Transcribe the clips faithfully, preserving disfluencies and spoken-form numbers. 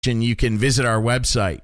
You can visit our website.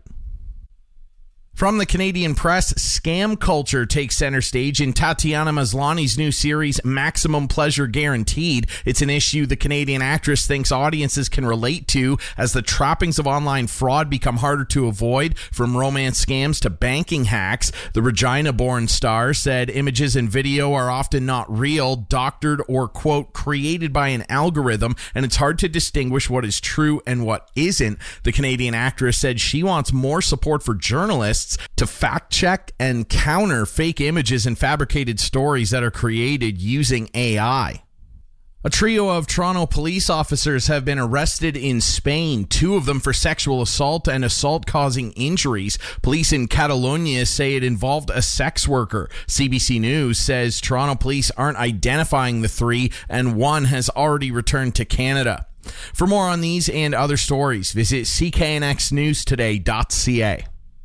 From the Canadian Press, scam culture takes center stage in Tatiana Maslany's new series, Maximum Pleasure Guaranteed. It's an issue the Canadian actress thinks audiences can relate to as the trappings of online fraud become harder to avoid, from romance scams to banking hacks. The Regina-born star said images and video are often not real, doctored, or, quote, created by an algorithm, and it's hard to distinguish what is true and what isn't. The Canadian actress said she wants more support for journalists to fact check and counter fake images and fabricated stories that are created using A I. A trio of Toronto police officers have been arrested in Spain, two of them for sexual assault and assault causing injuries. Police in Catalonia say it involved a sex worker. C B C News says Toronto police aren't identifying the three, and one has already returned to Canada. For more on these and other stories, visit c k n x news today dot c a.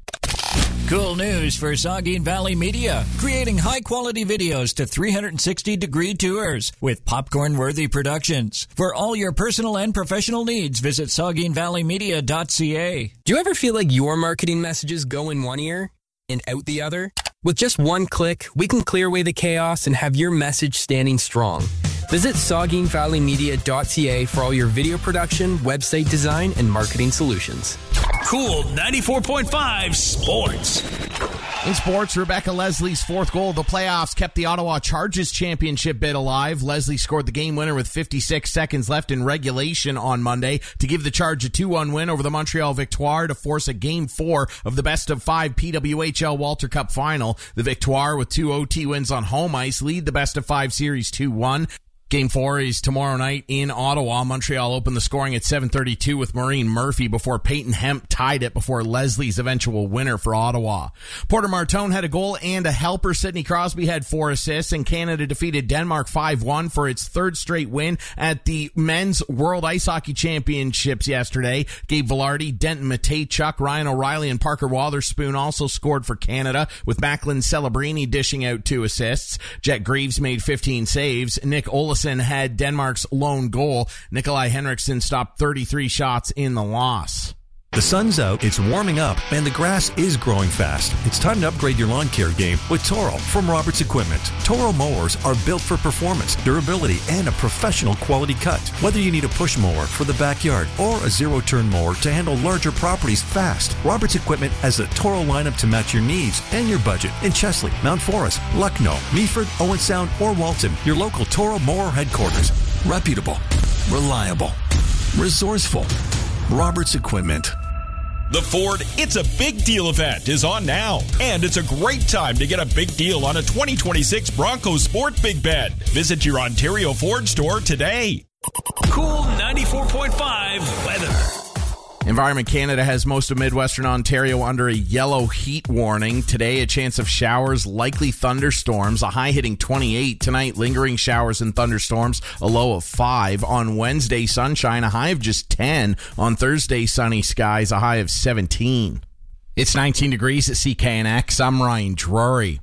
Cool news for Saugeen Valley Media. Creating high-quality videos to three sixty degree tours with popcorn-worthy productions. For all your personal and professional needs, visit saugeen valley media dot c a. Do you ever feel like your marketing messages go in one ear and out the other? With just one click, we can clear away the chaos and have your message standing strong. Visit saugeen valley media dot c a for all your video production, website design, and marketing solutions. Cool ninety-four point five Sports. In sports, Rebecca Leslie's fourth goal of the playoffs kept the Ottawa Chargers championship bid alive. Leslie scored the game winner with fifty-six seconds left in regulation on Monday to give the Charge a two one win over the Montreal Victoire to force a game four of the best of five P W H L Walter Cup final. The Victoire, with two O T wins on home ice, lead the best of five series two one. Game four is tomorrow night in Ottawa. Montreal opened the scoring at seven thirty-two with Maureen Murphy before Peyton Hemp tied it before Leslie's eventual winner for Ottawa. Porter Martone had a goal and a helper. Sidney Crosby had four assists, and Canada defeated Denmark five one for its third straight win at the Men's World Ice Hockey Championships yesterday. Gabe Vilardi, Denton Mateychuk, Ryan O'Reilly, and Parker Wotherspoon also scored for Canada, with Macklin Celebrini dishing out two assists. Jet Greaves made fifteen saves. Nick Olesen had Denmark's lone goal. Nikolai Henriksen stopped thirty-three shots in the loss. The sun's out, it's warming up, and the grass is growing fast. It's time to upgrade your lawn care game with Toro from Roberts Equipment. Toro mowers are built for performance, durability, and a professional quality cut. Whether you need a push mower for the backyard or a zero-turn mower to handle larger properties fast, Roberts Equipment has a Toro lineup to match your needs and your budget in Chesley, Mount Forest, Lucknow, Meaford, Owen Sound, or Walton. Your local Toro mower headquarters. Reputable, reliable, resourceful. Roberts Equipment. The Ford It's a Big Deal event is on now, and it's a great time to get a big deal on a twenty twenty-six Bronco Sport Big Bed. Visit your Ontario Ford store today. Cool ninety-four point five weather. Environment Canada has most of Midwestern Ontario under a yellow heat warning. Today, a chance of showers, likely thunderstorms, a high hitting twenty-eight. Tonight, lingering showers and thunderstorms, a low of five. On Wednesday, sunshine, a high of just ten. On Thursday, sunny skies, a high of seventeen. It's nineteen degrees at C K N X. I'm Ryan Drury.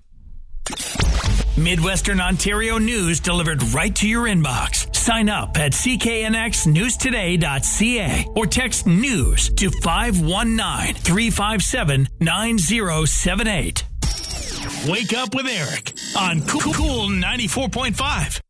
Midwestern Ontario news delivered right to your inbox. Sign up at c k n x news today dot c a or text news to five one nine, three five seven, nine zero seven eight. Wake up with Eric on Cool ninety-four point five.